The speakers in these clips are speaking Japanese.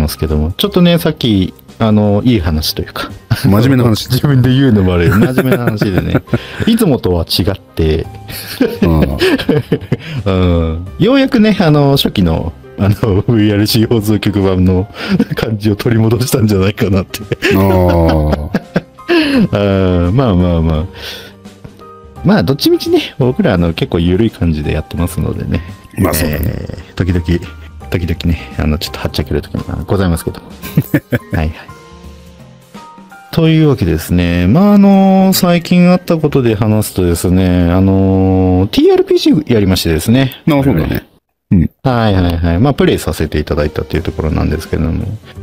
ますけども、ちょっとね、さっき、いい話というか。 真面目な話。 自分で言うのもあれ、真面目な話でね、いつもとは違って、うん、ようやくね、初期の、VRC 放送局版の感じを取り戻したんじゃないかなって。まあまあまあ。まあ、どっちみちね、僕ら結構緩い感じでやってますのでね。 まあそうだね。 時々ね、ちょっとはっちゃける時もございますけど。はいはい。というわけでですね、まあ最近あったことで話すとですね、TRPG やりましてですね。 なるほどね。うん。 はいはいはい。まあ、プレイさせていただいたっていうところなんですけども。 うん、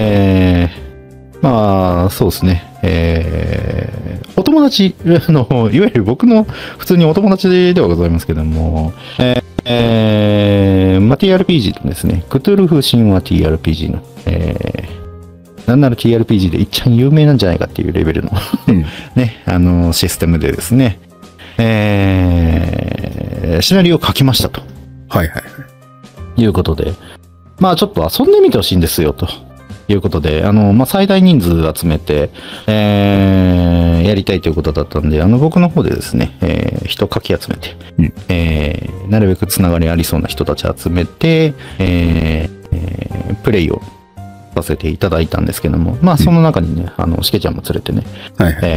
まあ、そうですね。お友達の、いわゆる僕の普通にお友達ではございますけども、まあ、TRPG のですね、クトゥルフ神話 TRPG の、なんなら TRPG で一番有名なんじゃないかっていうレベルのね、システムでですね、シナリオを書きましたと。 はいはい。 いうことで、まあちょっと遊んでみてほしいんですよ、ということで、まあ最大人数集めて、やりたいということだったんで、僕の方でですね、人かき集めて、なるべくつながりありそうな人たち集めて、プレイをさせていただいたんですけども、まあその中にね、しけちゃんも連れてね、はいはい、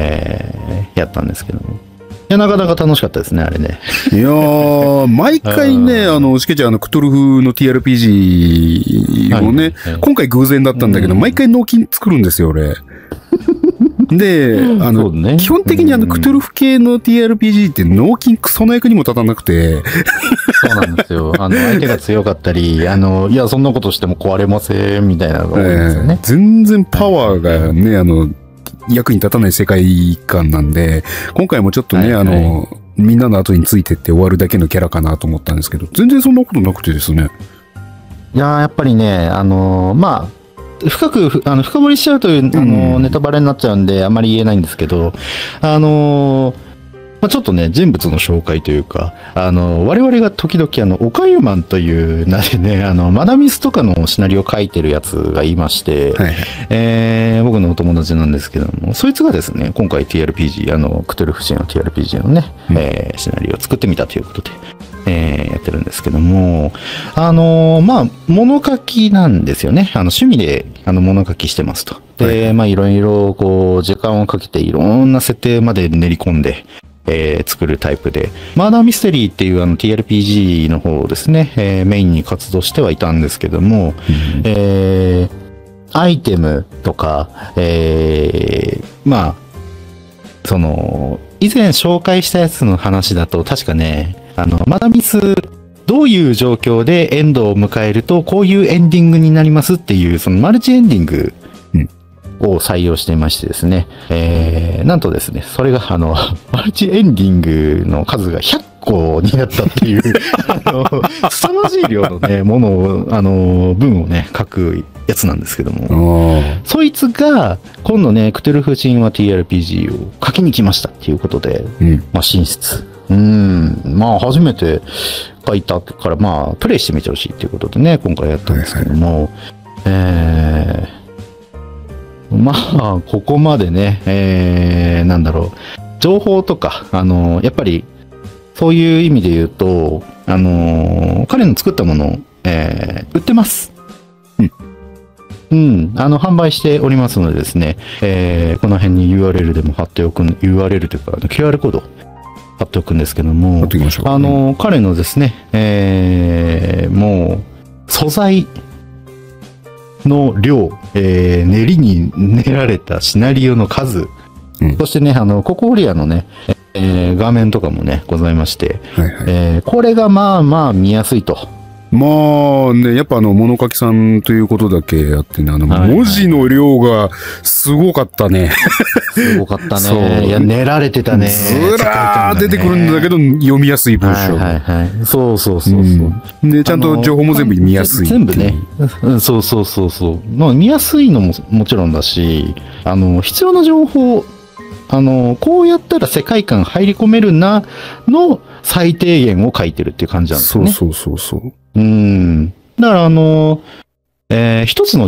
やったんですけども、いや、なかなか楽しかったですね、あれね。 いやー、毎回ね、しけちゃん、クトゥルフの TRPG をね、はい、今回偶然だったんだけど、毎回納金作るんですよ、俺。で、ね、基本的にクトゥルフ系の TRPG って納金クソの役にも立たなくて。 そうなんですよ。相手が強かったり、いや、そんなことしても壊れません、みたいなのが多いですよね。 全然パワーがね、役に立たない世界観なんで、今回もちょっとね、はいはい、みんなの後についてって終わるだけのキャラかなと思ったんですけど、全然そんなことなくてですね。 いやー、やっぱりね、まあ、深掘りしちゃうという、ネタバレになっちゃうんで、あまり言えないんですけど、まあ、ちょっとね、人物の紹介というか、我々が時々オカユマンという名でね、マダミスとかのシナリオを書いてるやつがいまして、はい、僕のお友達なんですけども、そいつがですね、今回 TRPG、クトゥルフ神の TRPG のね、シナリオを作ってみたということで、やってるんですけども、まあ、物書きなんですよね。趣味で、物書きしてますと。で、はい、まあ、いろいろ、こう、時間をかけて、いろんな設定まで練り込んで、作るタイプで、マーダーミステリーっていうTRPG の方をですね、メインに活動してはいたんですけども、アイテムとか、まあ、以前紹介したやつの話だと、確かね、マダミス、どういう状況でエンドを迎えると、こういうエンディングになりますっていう、そのマルチエンディングを採用していましてですね、なんとですね、それがマルチエンディングの数が100個になったっていう、凄まじい量のね、ものを、文をね、書くやつなんですけども、そいつが、今度ね、クトゥルフ神話 TRPG を書きに来ましたっていうことで、まあ、進出。まあ、初めて書いたから、まあ、プレイしてみてほしいっていうことでね、今回やったんですけども、まあ、ここまでね、なんだろう、情報とか、やっぱり、そういう意味で言うと、彼の作ったものを、売ってます。販売しておりますのでですね、この辺に URL でも貼っておく、URL というか、QR コード貼っておくんですけども、彼のですね、もう、素材の量、練りに練られたシナリオの数、そしてね、ココーリアのね、画面とかもね、ございまして、これがまあまあ見やすいと。 まあね、やっぱ物書きさんということだけあってね、文字の量がすごかったね。 すごかったね。いや、練られてたね。 ずらー出てくるんだけど、読みやすい文章。 そうそうそう。 で、ちゃんと情報も全部見やすい。 全部ね。そうそうそうそう。まあ、見やすいのももちろんだし、必要な情報、こうやったら世界観入り込めるな、の最低限を書いてるっていう感じなんですよね。 そうそうそうそう。 だから一つの